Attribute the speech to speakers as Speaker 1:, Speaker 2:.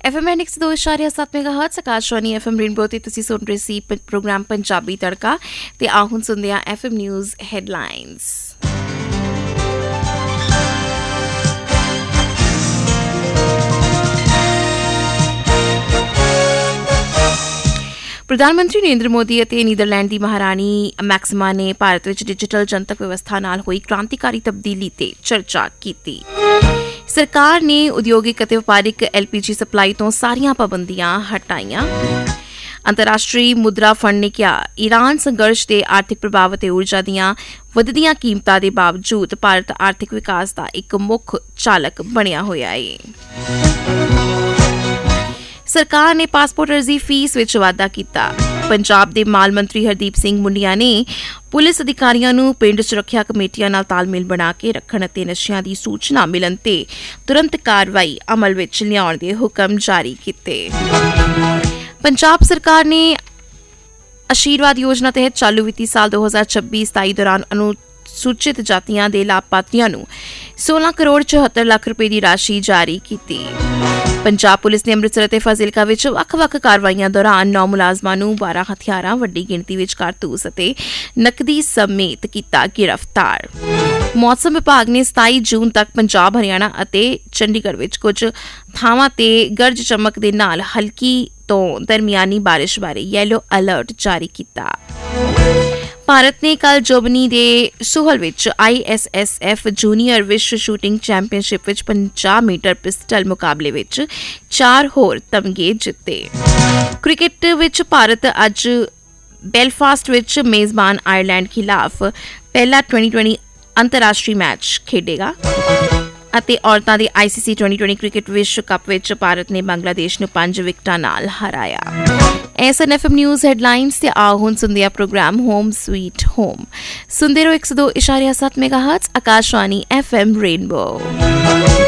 Speaker 1: FM 102.7 megahertz Akashvani FM rainbow ਤੇ ਤੁਸੀਂ ਸੁਣ ਰਹੇ ਸੀ ਪ੍ਰੋਗਰਾਮ ਪੰਜਾਬੀ ਤੜਕਾ ਤੇ ਆਓ ਹੁਣ ਸੁਣਦੇ ਹਾਂ FM ਨਿਊਜ਼ ਹੈਡਲਾਈਨਸ। ਪ੍ਰਧਾਨ ਮੰਤਰੀ ਨਰਿੰਦਰ ਮੋਦੀ ਅਤੇ ਨੀਦਰਲੈਂਡ ਦੀ ਮਹਾਰਾਣੀ ਮੈਕਸਿਮਾ ਨੇ ਭਾਰਤ ਵਿੱਚ ਡਿਜੀਟਲ ਜਨਤਕ ਵਿਵਸਥਾ ਨਾਲ ਹੋਈ ਕ੍ਰਾਂਤੀਕਾਰੀ ਤਬਦੀਲੀ ਤੇ ਚਰਚਾ ਕੀਤੀ। ਸਰਕਾਰ ਨੇ ਉਦਯੋਗਿਕ ਅਤੇ ਵਪਾਰਿਕ LPG ਸਪਲਾਈ ਤੋਂ ਸਾਰੀਆਂ ਪਾਬੰਦੀਆਂ ਹਟਾਈਆਂ। ਅੰਤਰਰਾਸ਼ਟਰੀ ਮੁਦਰਾ ਫੰਡ ਨੇ ਕਿਹਾ ਈਰਾਨ ਸੰਘਰਸ਼ ਦੇ ਆਰਥਿਕ ਪ੍ਰਭਾਵ ਅਤੇ ਊਰਜਾ ਦੀਆਂ ਵਧਦੀਆਂ ਕੀਮਤਾਂ ਦੇ ਬਾਵਜੂਦ ਭਾਰਤ ਆਰਥਿਕ ਵਿਕਾਸ ਦਾ ਇੱਕ ਮੁੱਖ ਚਾਲਕ ਬਣਿਆ ਹੋਇਆ ਹੈ। ਸਰਕਾਰ ਨੇ ਪਾਸਪੋਰਟ ਅਰਜ਼ੀ ਫੀਸ ਵਿੱਚ ਵਾਧਾ ਕੀਤਾ। ਪੰਜਾਬ ਦੇ ਮਾਲ ਮੰਤਰੀ ਹਰਦੀਪ ਸਿੰਘ ਮੁੰਡੀਆਂ ਨੇ ਪੁਲਿਸ ਅਧਿਕਾਰੀਆਂ ਨੂੰ ਪਿੰਡ ਸੁਰੱਖਿਆ ਕਮੇਟੀਆਂ ਨਾਲ ਤਾਲਮੇਲ ਬਣਾ ਕੇ ਰੱਖਣ ਅਤੇ ਨਸ਼ਿਆਂ ਦੀ ਸੂਚਨਾ ਮਿਲਣ ਤੇ ਤੁਰੰਤ ਕਾਰਵਾਈ ਅਮਲ ਵਿੱਚ ਲਿਆਉਣ ਦੇ ਹੁਕਮ ਜਾਰੀ ਕੀਤੇ। ਪੰਜਾਬ ਸਰਕਾਰ ਨੇ ਆਸ਼ੀਰਵਾਦ ਯੋਜਨਾ ਤਹਿਤ ਚਾਲੂ ਵਿੱਤੀ ਸਾਲ 2026-27 ਦੌਰਾਨ ਅਨੁਸੂਚਿਤ ਜਾਤੀਆਂ ਦੇ ਲਾਭਪਾਤਰੀਆਂ ਨੂੰ 16 ਕਰੋੜ 74 ਲੱਖ ਰੁਪਏ ਦੀ ਰਾਸ਼ੀ ਜਾਰੀ ਕੀਤੀ। ਪੰਜਾਬ ਪੁਲਿਸ ਨੇ ਅੰਮ੍ਰਿਤਸਰ ਅਤੇ ਫਾਜ਼ਿਲਕਾ ਵਿੱਚ ਵੱਖ-ਵੱਖ ਕਾਰਵਾਈਆਂ ਦੌਰਾਨ 9 ਮੁਲਾਜ਼ਮਾਂ ਨੂੰ 12 ਹਥਿਆਰਾਂ, ਵੱਡੀ ਗਿਣਤੀ ਵਿੱਚ ਕਾਰਤੂਸ ਅਤੇ ਨਕਦੀ ਸਮੇਤ ਕੀਤਾ ਗਿਰਫਤਾਰ। ਮੌਸਮ ਵਿਭਾਗ ਨੇ 27 ਜੂਨ ਤੱਕ ਪੰਜਾਬ, ਹਰਿਆਣਾ ਅਤੇ ਚੰਡੀਗੜ੍ਹ ਵਿੱਚ ਕੁਝ ਥਾਵਾਂ ਤੇ ਗਰਜ ਚਮਕ ਦੇ ਨਾਲ ਹਲਕੀ ਤੋਂ ਦਰਮਿਆਨੀ ਬਾਰਿਸ਼ ਬਾਰੇ ਯੈਲੋ ਅਲਰਟ ਜਾਰੀ ਕੀਤਾ। ਭਾਰਤ ਨੇ ਕੱਲ੍ਹ ਜੋਬਨੀ ਦੇ ਸੁਹਲ ਵਿੱਚ ISSF ਜੂਨੀਅਰ ਵਿਸ਼ਵ ਸ਼ੂਟਿੰਗ ਚੈਂਪੀਅਨਸ਼ਿਪ ਵਿੱਚ 50 ਮੀਟਰ ਪਿਸਟਲ ਮੁਕਾਬਲੇ ਵਿੱਚ 4 ਹੋਰ ਤਮਗੇ ਜਿੱਤੇ। ਕ੍ਰਿਕਟ ਵਿੱਚ ਭਾਰਤ ਅੱਜ ਬੈਲਫਾਸਟ ਵਿੱਚ ਮੇਜ਼ਬਾਨ ਆਇਰਲੈਂਡ ਖਿਲਾਫ ਪਹਿਲਾ 2020 ਅੰਤਰਰਾਸ਼ਟਰੀ ਮੈਚ ਖੇਡੇਗਾ ਅਤੇ ਔਰਤਾਂ ਦੇ ICC 2020 ਕ੍ਰਿਕਟ ਵਿਸ਼ਵ ਕੱਪ ਵਿੱਚ ਭਾਰਤ ਨੇ ਬੰਗਲਾਦੇਸ਼ ਨੂੰ 5 ਵਿਕਟਾਂ ਨਾਲ ਹਰਾਇਆ। S N FM news headlines ਤੇ ਆਓ ਹੁਣ ਸੁਣਦੇ ਹਾਂ ਪ੍ਰੋਗਰਾਮ ਹੋਮ ਸਵੀਟ ਹੋਮ। ਸੁਣਦੇ ਰਹੋ 102.7 ਮੈਗਾਹਰਟਜ਼ ਆਕਾਸ਼ਵਾਣੀ FM ਰੇਨਬੋ।